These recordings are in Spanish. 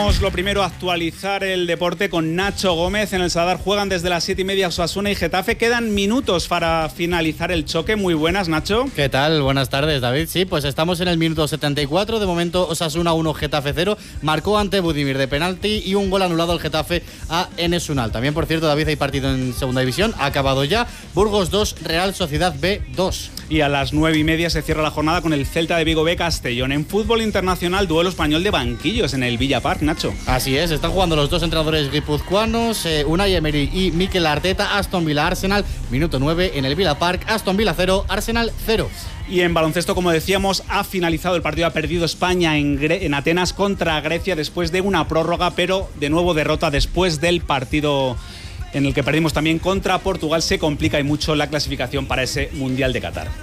Vamos lo primero a actualizar el deporte con Nacho Gómez. En el Sadar juegan desde las 7:30 Osasuna y Getafe. Quedan minutos para finalizar el choque. Muy buenas, Nacho. ¿Qué tal? Buenas tardes, David. Sí, pues estamos en el minuto 74. De momento Osasuna 1, Getafe 0. Marcó ante Budimir de penalti y un gol anulado al Getafe a Enes Unal. También, por cierto, David, hay partido en segunda división. Ha acabado ya. Burgos 2, Real Sociedad B 2. Y a las 9:30 se cierra la jornada con el Celta de Vigo B Castellón. En fútbol internacional, duelo español de banquillos en el Villa Park, Nacho. Así es, están jugando los dos entrenadores guipuzcoanos, Unai Emery y Mikel Arteta. Aston Villa Arsenal, minuto 9 en el Villa Park. Aston Villa 0, Arsenal 0. Y en baloncesto, como decíamos, ha finalizado el partido. Ha perdido España en Atenas contra Grecia después de una prórroga, pero de nuevo derrota después del partido en el que perdimos también contra Portugal. Se complica y mucho la clasificación para ese Mundial de Qatar.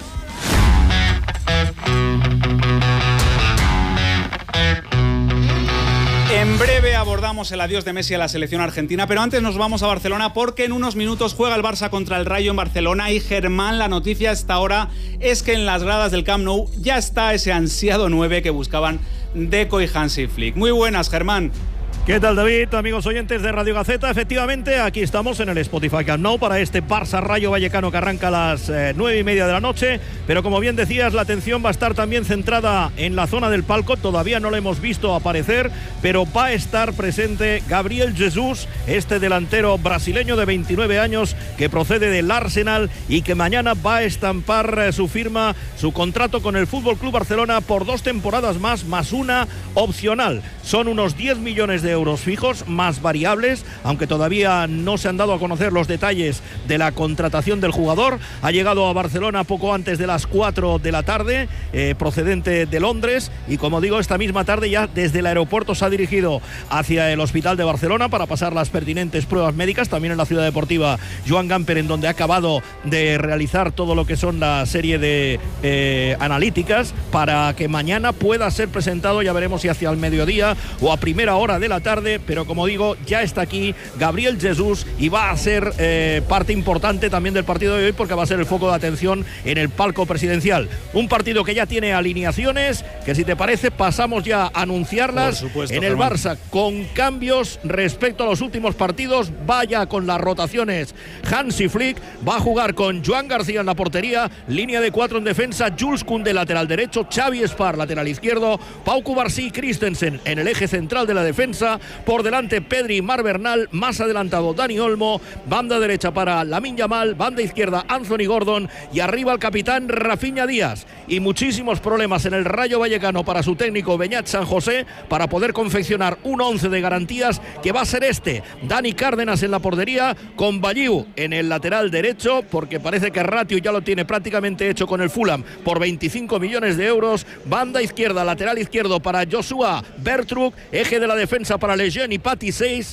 En breve abordamos el adiós de Messi a la selección argentina, pero antes nos vamos a Barcelona porque en unos minutos juega el Barça contra el Rayo en Barcelona. Y Germán, la noticia hasta ahora es que en las gradas del Camp Nou ya está ese ansiado 9 que buscaban Deco y Hansi Flick. Muy buenas, Germán. ¿Qué tal, David? Amigos oyentes de Radio Gaceta, efectivamente aquí estamos en el Spotify Camp Nou para este Barça Rayo Vallecano que arranca a las 9:30 de la noche, pero como bien decías, la atención va a estar también centrada en la zona del palco. Todavía no lo hemos visto aparecer, pero va a estar presente Gabriel Jesús, este delantero brasileño de 29 años que procede del Arsenal y que mañana va a estampar su firma, su contrato con el FC Barcelona por 2 temporadas más una opcional. Son unos 10 millones de euros fijos, más variables, aunque todavía no se han dado a conocer los detalles de la contratación del jugador. Ha llegado a Barcelona poco antes de las 4 de la tarde, procedente de Londres, y como digo, esta misma tarde ya desde el aeropuerto se ha dirigido hacia el Hospital de Barcelona para pasar las pertinentes pruebas médicas, también en la ciudad deportiva Joan Gamper, en donde ha acabado de realizar todo lo que son la serie de analíticas, para que mañana pueda ser presentado. Ya veremos si hacia el mediodía o a primera hora de la tarde, pero como digo, ya está aquí Gabriel Jesús y va a ser parte importante también del partido de hoy, porque va a ser el foco de atención en el palco presidencial. Un partido que ya tiene alineaciones, que si te parece pasamos ya a anunciarlas. Por supuesto, en el Germán. Barça, con cambios respecto a los últimos partidos. Vaya con las rotaciones Hansi Flick, va a jugar con Joan García en la portería, línea de 4 en defensa, Jules Koundé lateral derecho, Xavi Espar lateral izquierdo, Pau Cubarsí y Christensen en el eje central de la defensa, por delante Pedri y Mar Bernal, más adelantado Dani Olmo, banda derecha para Lamine Yamal, banda izquierda Anthony Gordon y arriba el capitán Rafinha Díaz. Y muchísimos problemas en el Rayo Vallecano para su técnico Beñat San José para poder confeccionar un 11 de garantías que va a ser este: Dani Cárdenas en la portería, con Balliu en el lateral derecho, porque parece que Ratio ya lo tiene prácticamente hecho con el Fulham por 25 millones de euros, banda izquierda, lateral izquierdo para Joshua Bertruk, eje de la defensa para Lejeune y Pate 6,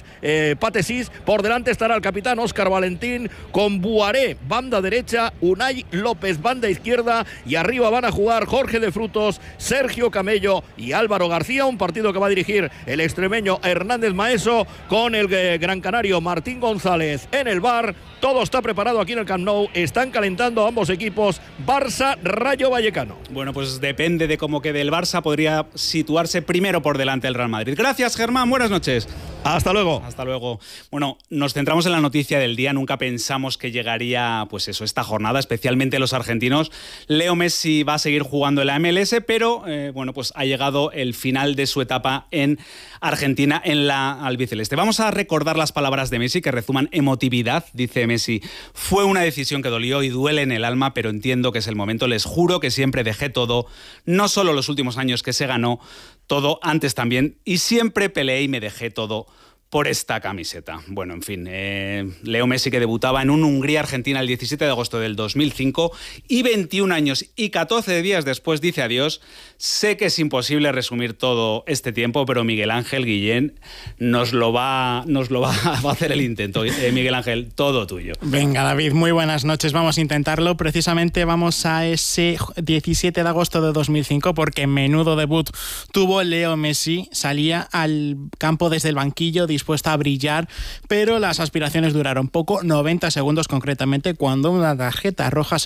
por delante estará el capitán Óscar Valentín, con Buaré banda derecha, Unai López banda izquierda, y arriba van a jugar Jorge de Frutos, Sergio Camello y Álvaro García. Un partido que va a dirigir el extremeño Hernández Maeso, con el gran canario Martín González en el bar. Todo está preparado aquí en el Camp Nou, están calentando ambos equipos. Barça Rayo Vallecano. Bueno, pues depende de cómo quede el Barça, podría situarse primero por delante del Real Madrid. Gracias, Germán, buenas noches. Hasta luego. Hasta luego. Bueno, nos centramos en la noticia del día. Nunca pensamos que llegaría, pues eso, esta jornada, especialmente los argentinos. Leo Messi va a seguir jugando en la MLS, pero bueno, pues ha llegado el final de su etapa en Argentina, en la albiceleste. Vamos a recordar las palabras de Messi, que rezuman emotividad. Dice Messi: fue una decisión que dolió y duele en el alma, pero entiendo que es el momento. Les juro que siempre dejé todo, no solo los últimos años que se ganó, todo antes también, y siempre peleé y me dejé todo por esta camiseta. Bueno, en fin, Leo Messi, que debutaba en un Hungría-Argentina el 17 de agosto del 2005 y 21 años y 14 días después dice adiós. Sé que es imposible resumir todo este tiempo, pero Miguel Ángel Guillén nos lo va a hacer el intento. Miguel Ángel, todo tuyo. Venga, David, muy buenas noches. Vamos a intentarlo. Precisamente vamos a ese 17 de agosto de 2005, porque menudo debut tuvo Leo Messi. Salía al campo desde el banquillo dispuesta a brillar, pero las aspiraciones duraron poco, 90 segundos concretamente, cuando una tarjeta roja